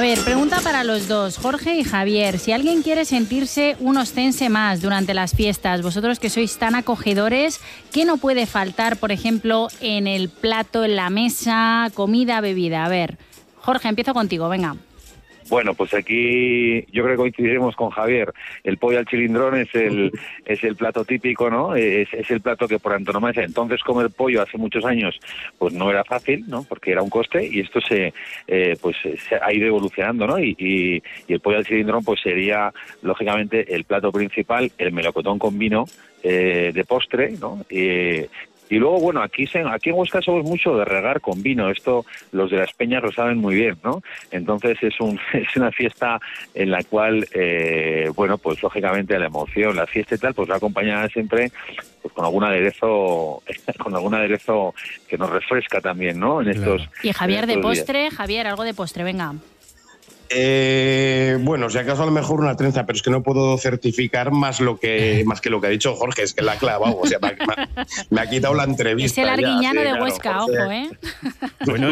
ver, pregunta para los dos, Jorge y Javier. Si alguien quiere sentirse un ostense más durante las fiestas, vosotros que sois tan acogedores, ¿qué no puede faltar, por ejemplo, en el plato, en la mesa, comida, bebida? A ver, Jorge, empiezo contigo, venga. Bueno, pues aquí yo creo que coincidiremos con Javier. El pollo al cilindrón es el plato típico, ¿no? Es el plato que por antonomasia. Entonces comer pollo hace muchos años pues no era fácil, ¿no? Porque era un coste y esto se ha ido evolucionando, ¿no? Y el pollo al cilindrón pues sería lógicamente el plato principal, el melocotón con vino de postre, ¿no? Y luego, bueno, aquí en Huesca somos mucho de regar con vino. Esto los de las peñas lo saben muy bien, ¿no? Entonces es una fiesta en la cual, bueno, pues lógicamente la emoción, la fiesta y tal, pues va acompañada siempre pues con algún aderezo que nos refresca también, ¿no? Y Javier, de postre, días. Javier, algo de postre, venga. Bueno, si acaso a lo mejor una trenza, pero es que no puedo certificar más que lo que ha dicho Jorge, es que la ha clavado, o sea, me ha quitado la entrevista. Es el arguiñano de Huesca, claro, ojo, ¿eh? Bueno,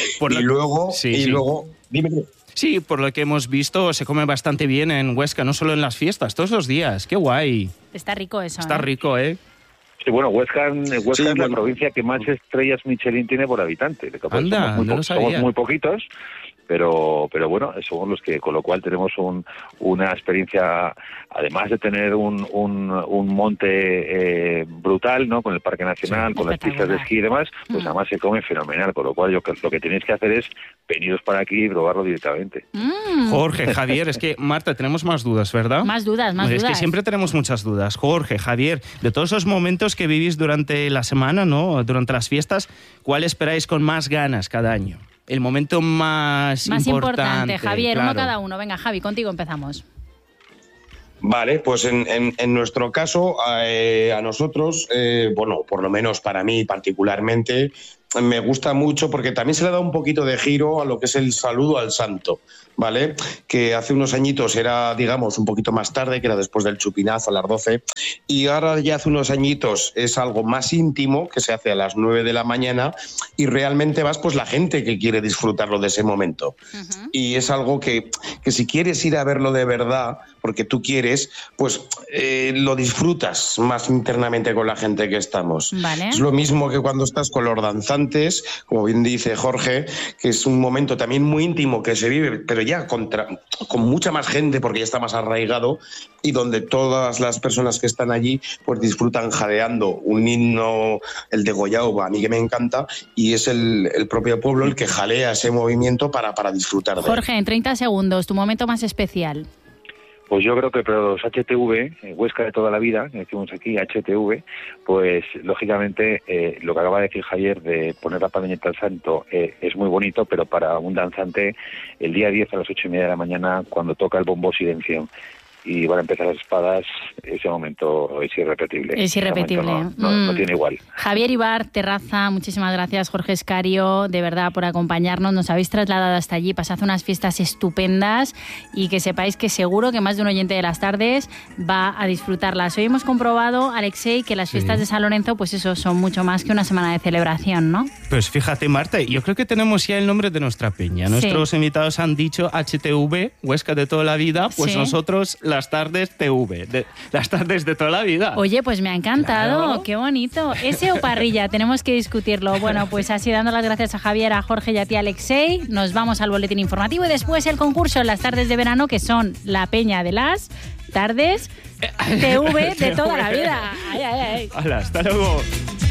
luego, dime. Sí, por lo que hemos visto, se come bastante bien en Huesca, no solo en las fiestas, todos los días. ¡Qué guay! Está rico eso, Está rico, ¿eh? Sí, bueno, Huesca es la provincia que más estrellas Michelin tiene por habitante. Anda, no lo sabía. Somos muy poquitos, pero bueno, somos los que, con lo cual tenemos una experiencia, además de tener un monte brutal, ¿no? Con el Parque Nacional, sí, con las pistas de esquí y demás, pues además se come fenomenal, con lo cual lo que tenéis que hacer es veniros para aquí y probarlo directamente. Jorge, Javier, es que, Marta, tenemos más dudas, ¿verdad? Más dudas. Es que siempre tenemos muchas dudas. Jorge, Javier, de todos esos momentos que vivís durante la semana, ¿no? Durante las fiestas, ¿cuál esperáis con más ganas cada año? El momento más importante, Javier, claro. Uno cada uno. Venga, Javi, contigo empezamos. Vale, pues en nuestro caso, a nosotros, bueno, por lo menos para mí particularmente, me gusta mucho porque también se le da un poquito de giro a lo que es el saludo al santo, ¿vale? Que hace unos añitos era, digamos, un poquito más tarde, que era después del chupinazo a las 12, y ahora ya hace unos añitos es algo más íntimo, que se hace a las 9 de la mañana, y realmente vas pues la gente que quiere disfrutarlo de ese momento. Uh-huh. Y es algo que si quieres ir a verlo de verdad, porque tú quieres, pues lo disfrutas más internamente con la gente que estamos. Vale. Es lo mismo que cuando estás con los danzantes, como bien dice Jorge, que es un momento también muy íntimo que se vive, pero ya con mucha más gente porque ya está más arraigado, y donde todas las personas que están allí pues disfrutan jadeando un himno, el de Goyao, a mí que me encanta, y es el propio pueblo el que jalea ese movimiento para disfrutar de él. Jorge, en 30 segundos, tu momento más especial. Pues yo creo que para los HTV, Huesca de toda la vida, que decimos aquí, HTV, pues lógicamente lo que acaba de decir Javier de poner la pañeta al santo es muy bonito, pero para un danzante el día 10 a las 8:30 de la mañana, cuando toca el bombo silencio y van a empezar las espadas, ese momento es irrepetible. Es irrepetible. No tiene igual. Javier Ibar, Terraza, muchísimas gracias. Jorge Escario, de verdad, por acompañarnos. Nos habéis trasladado hasta allí. Pasad unas fiestas estupendas y que sepáis que seguro que más de un oyente de las tardes va a disfrutarlas. Hoy hemos comprobado, Alexei, que las fiestas de San Lorenzo, pues eso, son mucho más que una semana de celebración, ¿no? Pues fíjate, Marta, yo creo que tenemos ya el nombre de nuestra peña. Nuestros invitados han dicho HTV, Huesca de toda la vida, pues nosotros las tardes TV, las tardes de toda la vida. Oye, pues me ha encantado, claro. Qué bonito. ¿Ese o parrilla? Tenemos que discutirlo. Bueno, pues así dando las gracias a Javier, a Jorge y a ti, Alexei. Nos vamos al boletín informativo y después el concurso en las tardes de verano, que son la peña de las tardes TV de toda la vida. Ay, ay, ay. Hola, hasta luego.